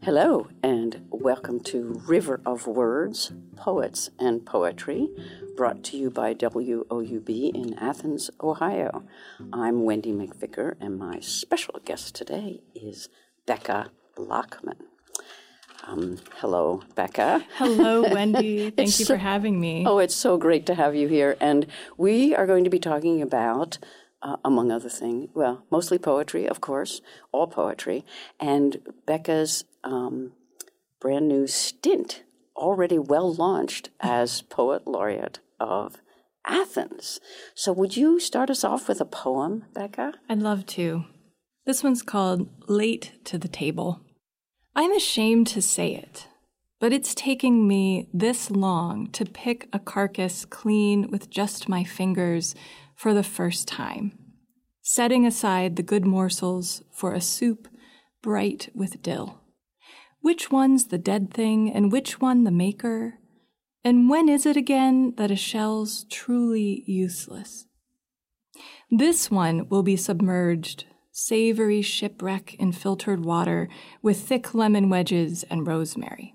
Hello, and welcome to River of Words, Poets and Poetry, brought to you by WOUB in Athens, Ohio. I'm Wendy McVicker, and my special guest today is Becca Lachman. Hello, Becca. Hello, Wendy. Thank you for having me. Oh, it's so great to have you here. And we are going to be talking about, among other things, well, mostly poetry, of course, all poetry, and Becca's brand new stint, already well launched as Poet Laureate of Athens. So would you start us off with a poem, Becca? I'd love to. This one's called Late to the Table. I'm ashamed to say it, but it's taking me this long to pick a carcass clean with just my fingers for the first time, setting aside the good morsels for a soup bright with dill. Which one's the dead thing and which one the maker? And when is it again that a shell's truly useless? This one will be submerged, savory shipwreck in filtered water with thick lemon wedges and rosemary.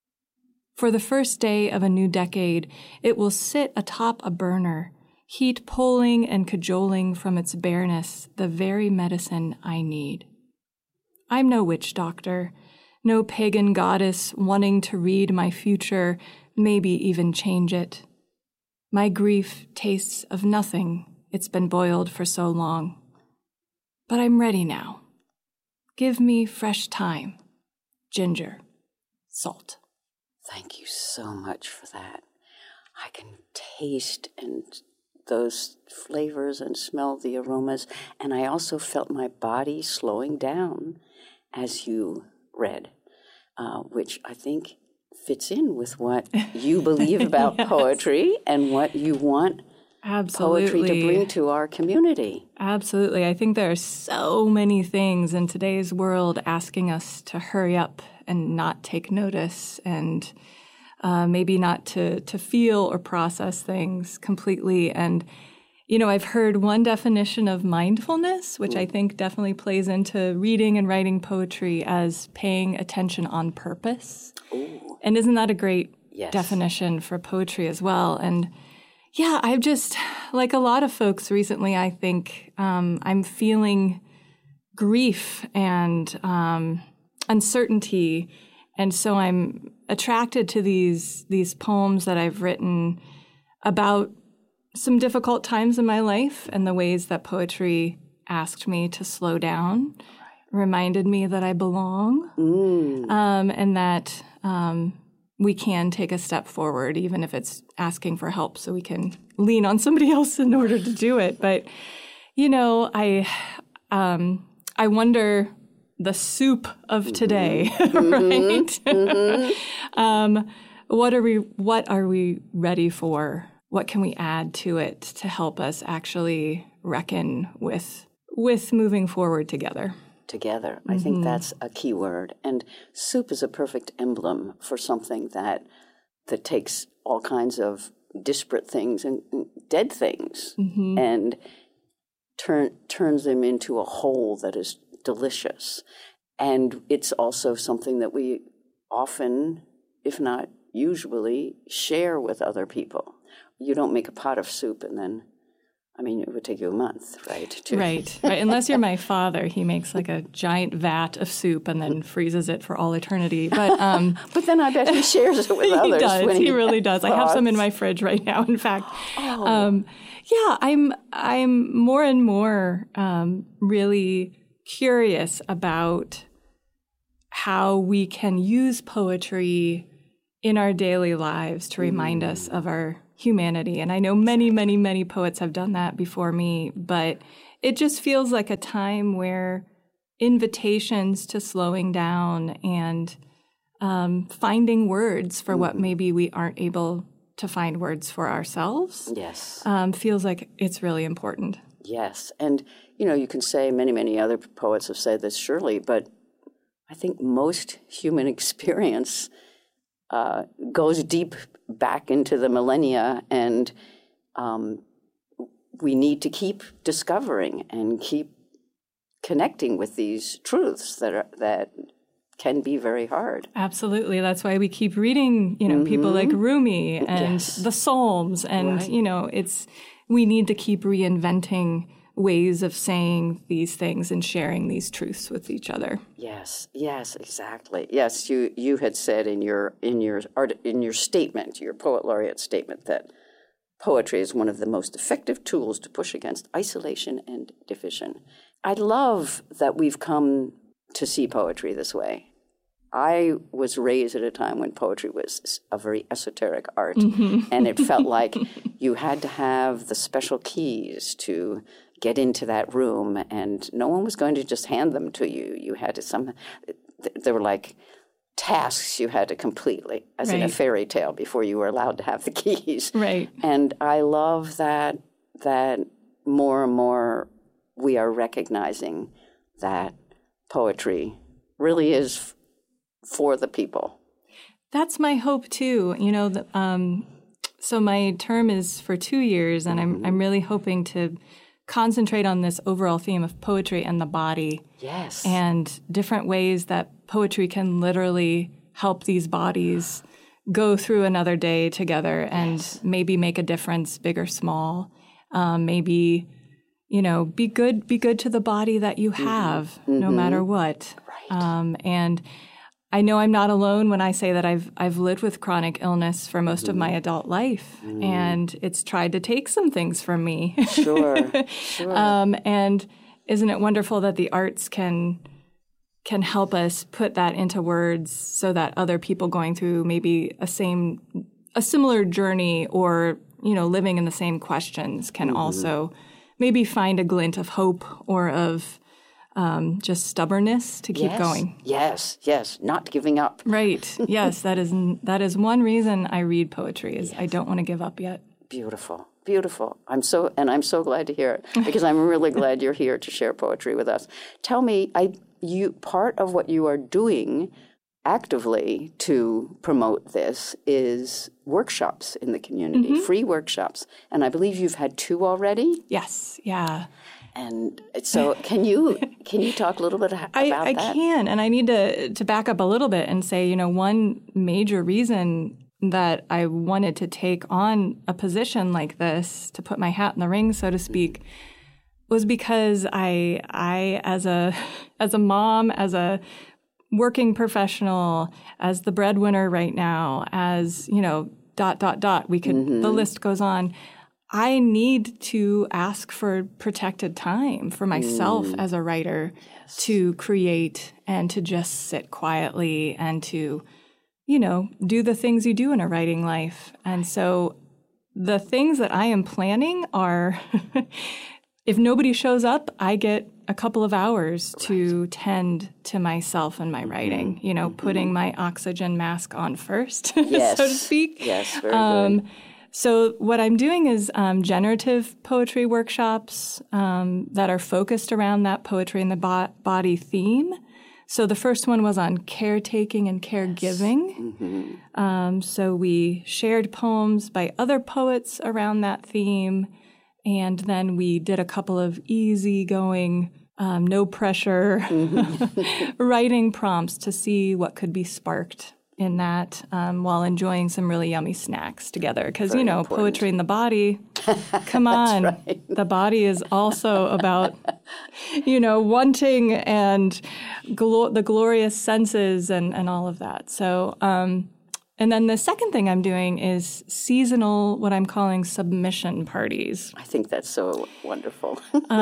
For the first day of a new decade, it will sit atop a burner, heat pulling and cajoling from its bareness the very medicine I need. I'm no witch doctor, no pagan goddess wanting to read my future, maybe even change it. My grief tastes of nothing, it's been boiled for so long. But I'm ready now. Give me fresh thyme, ginger, salt. Thank you so much for that. I can taste and those flavors and smell the aromas, and I also felt my body slowing down as you read, which I think fits in with what you believe about Yes. poetry and what you want poetry to bring to our community. Absolutely. I think there are so many things in today's world asking us to hurry up and not take notice and maybe not to feel or process things completely. And, you know, I've heard one definition of mindfulness, which I think definitely plays into reading and writing poetry as paying attention on purpose. Ooh. And isn't that a great Yes. definition for poetry as well? And yeah, I've just, like a lot of folks recently, I think I'm feeling grief and uncertainty. And so I'm attracted to these poems that I've written about some difficult times in my life and the ways that poetry asked me to slow down, reminded me that I belong, and that we can take a step forward, even if it's asking for help so we can lean on somebody else in order to do it. But, you know, I wonder the soup of today, right? What are we ready for? What can we add to it to help us actually reckon with moving forward together? Together. I think that's a key word. And soup is a perfect emblem for something that takes all kinds of disparate things and dead things and turns them into a whole that is delicious. And it's also something that we often, if not usually, share with other people. You don't make a pot of soup and then, I mean, it would take you a month, right? Right. Unless you're my father, he makes like a giant vat of soup and then freezes it for all eternity. But then I bet he shares it with others. He does. He really does. Thoughts. I have some in my fridge right now, in fact. Yeah, I'm more and more really curious about how we can use poetry in our daily lives to remind us of our humanity. And I know many, many, many poets have done that before me, but it just feels like a time where invitations to slowing down and finding words for what maybe we aren't able to find words for ourselves. Yes. Feels like it's really important. Yes. And, you know, you can say many, many other poets have said this surely, but I think most human experience goes deep back into the millennia, and we need to keep discovering and keep connecting with these truths that can be very hard. Absolutely. That's why we keep reading, people like Rumi and the Psalms. And, we need to keep reinventing ways of saying these things and sharing these truths with each other. Yes, exactly. Yes, you had said in your statement, your poet laureate statement, that poetry is one of the most effective tools to push against isolation and division. I love that we've come to see poetry this way. I was raised at a time when poetry was a very esoteric art, and it felt like you had to have the special keys to get into that room, and no one was going to just hand them to you. You had to there were like tasks you had to complete, like, as in a fairy tale, before you were allowed to have the keys. Right. And I love that more and more we are recognizing that poetry really is for the people. That's my hope too. So my term is for 2 years, and I'm really hoping to concentrate on this overall theme of poetry and the body. Yes. And different ways that poetry can literally help these bodies go through another day together and maybe make a difference, big or small. Maybe, be good to the body that you have, no matter what. Right. And I know I'm not alone when I say that I've lived with chronic illness for most of my adult life, and it's tried to take some things from me. Sure. And isn't it wonderful that the arts can help us put that into words so that other people going through maybe a similar journey or, living in the same questions can also maybe find a glint of hope or of just stubbornness to keep going. Yes, not giving up. Right. Yes, that is one reason I read poetry is I don't want to give up yet. Beautiful. I'm so glad to hear it, because I'm really glad you're here to share poetry with us. Tell me, part of what you are doing actively to promote this is workshops in the community, free workshops, and I believe you've had 2 already? Yes. Yeah. And so can you talk a little bit about that? I can, and I need to back up a little bit and say, one major reason that I wanted to take on a position like this, to put my hat in the ring, so to speak, was because I as a mom, as a working professional, as the breadwinner right now, as, we could, the list goes on. I need to ask for protected time for myself as a writer to create and to just sit quietly and to, do the things you do in a writing life. And so the things that I am planning are, if nobody shows up, I get a couple of hours to tend to myself and my writing, putting my oxygen mask on first, so to speak. Yes, very good. So what I'm doing is generative poetry workshops that are focused around that poetry and the body theme. So the first one was on caretaking and caregiving. So we shared poems by other poets around that theme, and then we did a couple of easygoing, no pressure writing prompts to see what could be sparked in that while enjoying some really yummy snacks together. Because, poetry in the body, come on. Right. The body is also about, wanting and the glorious senses and all of that. So, and then the second thing I'm doing is seasonal, what I'm calling submission parties. I think that's so wonderful.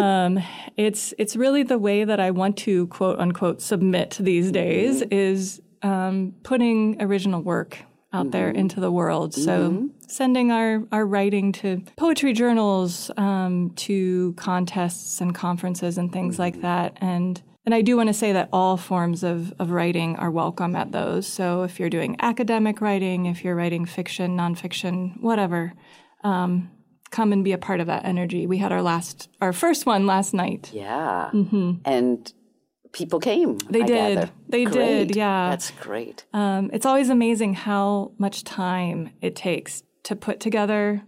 It's really the way that I want to, quote unquote, submit these days is putting original work out there into the world. So sending our writing to poetry journals, to contests and conferences and things like that. And I do want to say that all forms of writing are welcome at those. So if you're doing academic writing, if you're writing fiction, nonfiction, whatever, come and be a part of that energy. We had our first one last night. Yeah. And people came. They did. They did, yeah. That's great. It's always amazing how much time it takes to put together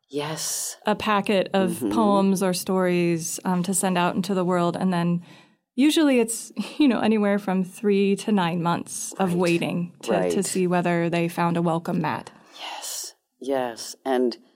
a packet of poems or stories to send out into the world. And then, Usually it's, anywhere from 3 to 9 months of waiting to see whether they found a welcome mat. Yes. And